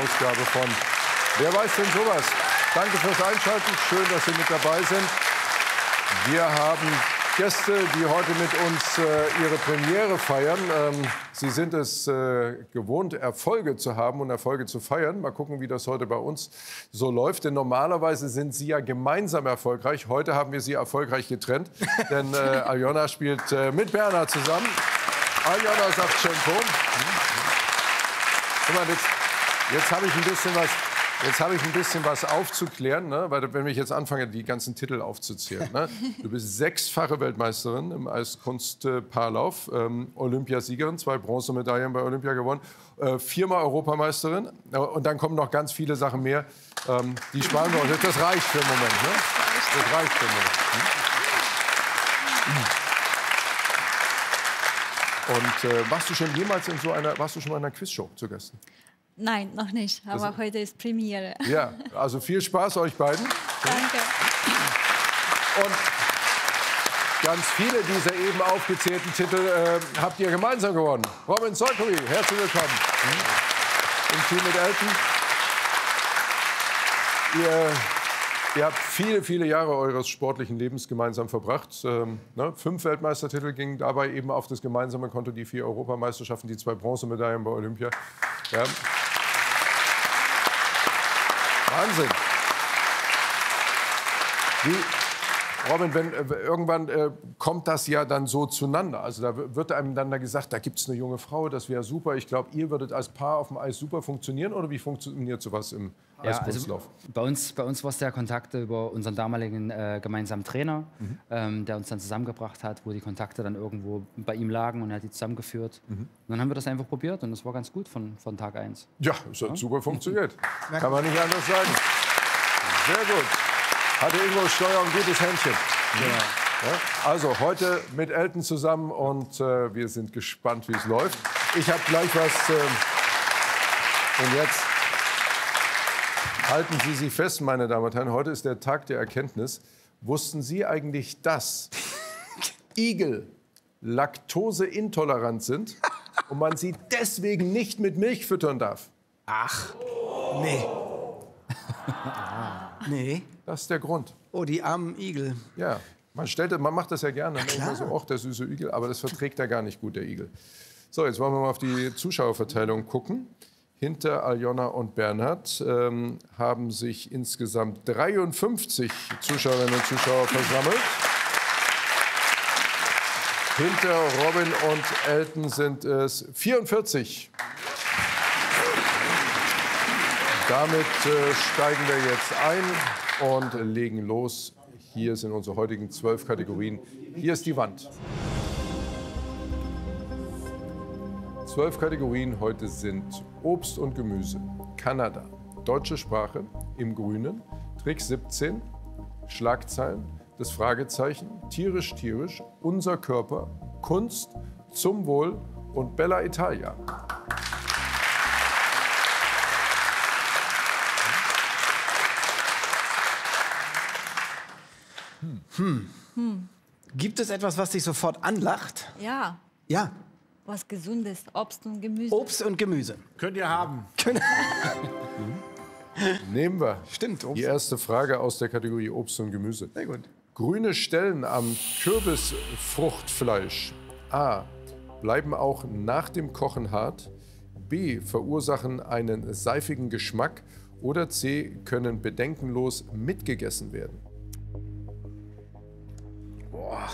Ausgabe von Wer weiß denn sowas? Danke fürs Einschalten. Schön, dass Sie mit dabei sind. Wir haben Gäste, die heute mit uns ihre Premiere feiern. Sie sind es gewohnt, Erfolge zu haben und Erfolge zu feiern. Mal gucken, wie das heute bei uns so läuft. Denn normalerweise sind Sie ja gemeinsam erfolgreich. Heute haben wir Sie erfolgreich getrennt. Denn Aljona spielt mit Bernhard zusammen. Aljona Savchenko. Guck mal, jetzt habe ich ein bisschen was. Jetzt habe ich ein bisschen was aufzuklären, ne? Weil wenn ich jetzt anfange, die ganzen Titel aufzuzählen. Ne? Du bist 6-fache Weltmeisterin im Eiskunst-Paarlauf, Olympiasiegerin, 2 Bronzemedaillen bei Olympia gewonnen, 4-mal Europameisterin und dann kommen noch ganz viele Sachen mehr. Die sparen wir uns. Das reicht für den Moment. Ne? Das reicht für den Moment. Und warst du schon jemals in warst du schon mal in einer Quizshow zu Gast? Nein, noch nicht. Aber heute ist Premiere. Ja, also viel Spaß euch beiden. Danke. Und ganz viele dieser eben aufgezählten Titel habt ihr gemeinsam gewonnen. Robin Solkowy, herzlich willkommen. Im Team mit Elton. Ihr habt viele, viele Jahre eures sportlichen Lebens gemeinsam verbracht. 5 Weltmeistertitel gingen dabei eben auf das gemeinsame Konto, die 4 Europameisterschaften, die 2 Bronzemedaillen bei Olympia. Ja. Wahnsinn. Robin, irgendwann kommt das ja dann so zueinander. Also da wird einem dann gesagt, da gibt es eine junge Frau, das wäre super. Ich glaube, ihr würdet als Paar auf dem Eis super funktionieren. Oder wie funktioniert sowas im Eiskunstlauf? Also bei uns war es der Kontakt über unseren damaligen gemeinsamen Trainer, der uns dann zusammengebracht hat, wo die Kontakte dann irgendwo bei ihm lagen und er hat die zusammengeführt. Und dann haben wir das einfach probiert und das war ganz gut von Tag 1. Ja, es hat super funktioniert. Kann man nicht anders sagen. Sehr gut. Hatte Ingo Steuer ein gutes Händchen. Genau. Ja, also heute mit Elton zusammen und wir sind gespannt, wie es läuft. Ich habe gleich was. Und jetzt halten Sie sich fest, meine Damen und Herren. Heute ist der Tag der Erkenntnis. Wussten Sie eigentlich, dass Igel laktoseintolerant sind und man sie deswegen nicht mit Milch füttern darf? Ach, nee. Nee. Das ist der Grund. Oh, die armen Igel. Ja, man macht das ja gerne. Immer so, ach, der süße Igel, aber das verträgt er gar nicht gut, der Igel. So, jetzt wollen wir mal auf die Zuschauerverteilung gucken. Hinter Aljona und Bernhard haben sich insgesamt 53 Zuschauerinnen und Zuschauer versammelt. Hinter Robin und Elton sind es 44. Damit steigen wir jetzt ein und legen los. Hier sind unsere heutigen 12 Kategorien. Hier ist die Wand. 12 Kategorien heute sind Obst und Gemüse, Kanada, deutsche Sprache, im Grünen, Trick 17, Schlagzeilen, das Fragezeichen, tierisch, tierisch, unser Körper, Kunst, zum Wohl und Bella Italia. Gibt es etwas, was dich sofort anlacht? Ja, Ja, was Gesundes, Obst und Gemüse. Obst und Gemüse. Könnt ihr haben. Nehmen wir. Stimmt, Obst. Die erste Frage aus der Kategorie Obst und Gemüse. Sehr gut. Grüne Stellen am Kürbisfruchtfleisch. A. Bleiben auch nach dem Kochen hart. B. Verursachen einen seifigen Geschmack. Oder C. Können bedenkenlos mitgegessen werden. Boah.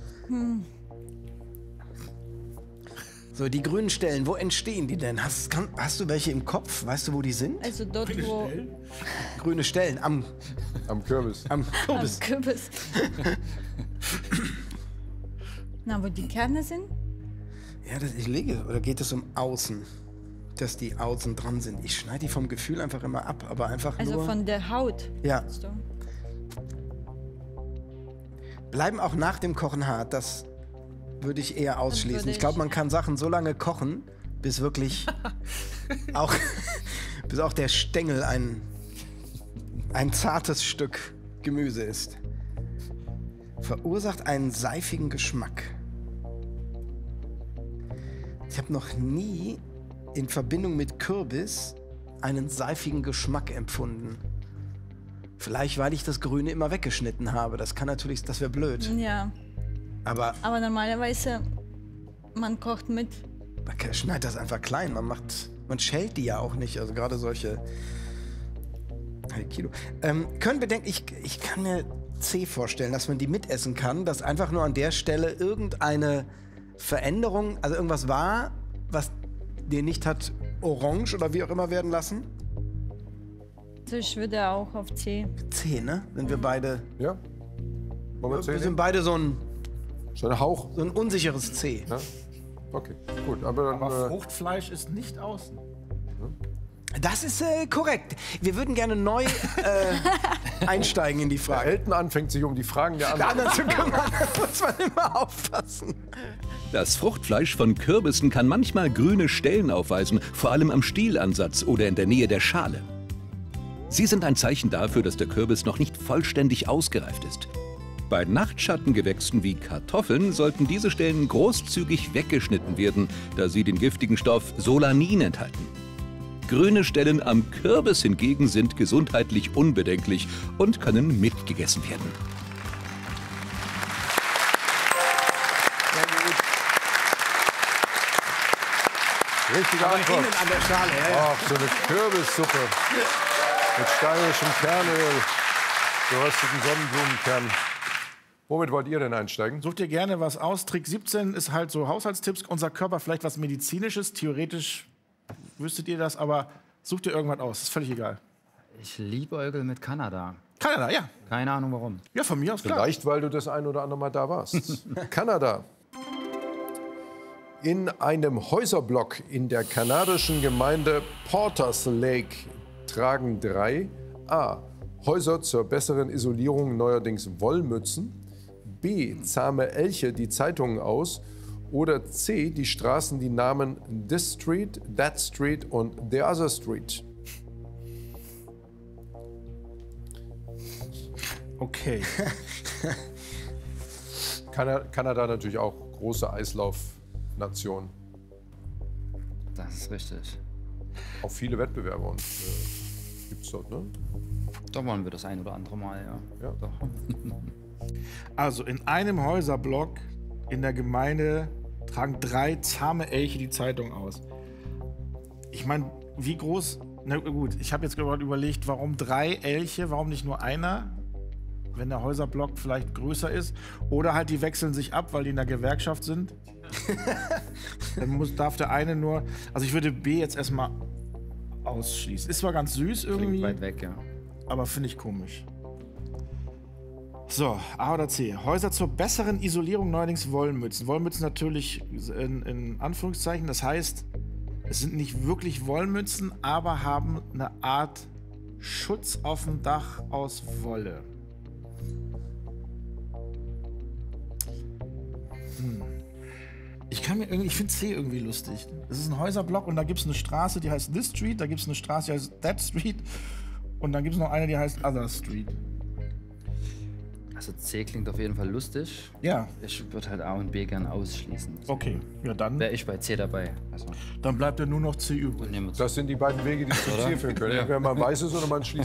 So, die grünen Stellen, wo entstehen die denn? Hast du welche im Kopf? Weißt du, wo die sind? Also dort, wo... Grüne Stellen am Kürbis. Am Kürbis. Am Kürbis. Na, wo die Kerne sind? Ja, ich lege. Oder geht es um außen? Dass die außen dran sind. Ich schneide die vom Gefühl einfach immer ab, aber einfach Also nur... von der Haut. Ja. meinst du? Bleiben auch nach dem Kochen hart, das würde ich eher ausschließen. Ich glaube, man kann Sachen so lange kochen, bis wirklich bis auch der Stängel ein zartes Stück Gemüse ist. Verursacht einen seifigen Geschmack. Ich habe noch nie in Verbindung mit Kürbis einen seifigen Geschmack empfunden. Vielleicht, weil ich das Grüne immer weggeschnitten habe. Das wäre blöd. Ja, Aber aber normalerweise, man kocht mit. man schneidet das einfach klein. Man schält die ja auch nicht. Also gerade solche Kilo. Können wir denken, ich kann mir C vorstellen, dass man die mitessen kann, dass einfach nur an der Stelle irgendeine Veränderung, also irgendwas war, was den nicht hat orange oder wie auch immer werden lassen? Also ich würde auch auf C. C, ne? Sind wir beide. Ja? Wollen wir Wir 10 sind nehmen? beide so ein Hauch. unsicheres C. Ja? Okay, gut. Aber dann, Aber Fruchtfleisch ist nicht außen. Das ist korrekt. Wir würden gerne neu einsteigen in die Frage. Elton anfängt, sich um die Fragen der Der anderen. anderen zu kümmern, da muss man immer aufpassen. Das Fruchtfleisch von Kürbissen kann manchmal grüne Stellen aufweisen, vor allem am Stielansatz oder in der Nähe der Schale. Sie sind ein Zeichen dafür, dass der Kürbis noch nicht vollständig ausgereift ist. Bei Nachtschattengewächsen wie Kartoffeln sollten diese Stellen großzügig weggeschnitten werden, da sie den giftigen Stoff Solanin enthalten. Grüne Stellen am Kürbis hingegen sind gesundheitlich unbedenklich und können mitgegessen werden. Richtige Antwort. Innen an der Schale, ja. Ach, so eine Kürbissuppe mit steirischem Kernöl, gerösteten Sonnenblumenkernen. Womit wollt ihr denn einsteigen? Sucht ihr gerne was aus. Trick 17 ist halt so Haushaltstipps. Unser Körper vielleicht was Medizinisches. Theoretisch wüsstet ihr das, aber sucht ihr irgendwas aus. Ist völlig egal. Ich liebäugel mit Kanada. Kanada, ja. Keine Ahnung warum. Ja, von mir aus klar. Vielleicht, weil du das ein oder andere Mal da warst. Kanada. In einem Häuserblock in der kanadischen Gemeinde Porters Lake tragen 3 A. Häuser zur besseren Isolierung neuerdings Wollmützen, B. Zahme Elche die Zeitungen aus oder C. Die Straßen die Namen This Street, That Street und The Other Street. Okay. Kanada natürlich auch große Eislaufnation. Das ist richtig. Auch viele Wettbewerber und gibt's dort, ne? Da waren wir das ein oder andere Mal, ja. Ja. Doch. Also in einem Häuserblock in der Gemeinde tragen 3 zahme Elche die Zeitung aus. Ich meine, wie groß... Na gut, ich habe jetzt gerade überlegt, warum 3 Elche, warum nicht nur einer? Wenn der Häuserblock vielleicht größer ist. Oder halt die wechseln sich ab, weil die in der Gewerkschaft sind. Dann darf der eine nur... Also ich würde B jetzt erstmal ausschließen. Ist zwar ganz süß Klingt irgendwie, weit weg, ja. aber finde ich komisch. So, A oder C. Häuser zur besseren Isolierung neuerdings Wollmützen. Wollmützen natürlich in Anführungszeichen. Das heißt, es sind nicht wirklich Wollmützen, aber haben eine Art Schutz auf dem Dach aus Wolle. Ich finde C irgendwie lustig. Es ist ein Häuserblock und da gibt es eine Straße, die heißt This Street, da gibt es eine Straße, die heißt That Street und dann gibt es noch eine, die heißt Other Street. Also C klingt auf jeden Fall lustig. Ja, Ich würde halt A und B gern ausschließen. okay. Ja, dann Wäre ich bei C dabei. Also, bleibt ja nur noch C übrig. nehmen wir Das sind die beiden Wege, die zum Oder? Ziel führen können. Ja. Entweder man weiß es oder man schließt